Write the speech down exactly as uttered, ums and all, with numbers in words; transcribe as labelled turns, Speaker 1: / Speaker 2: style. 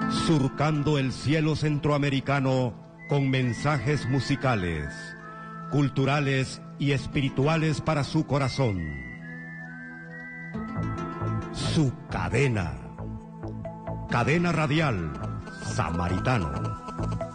Speaker 1: surcando el cielo centroamericano con mensajes musicales, culturales y espirituales para su corazón. Su cadena, cadena radial Samaritano.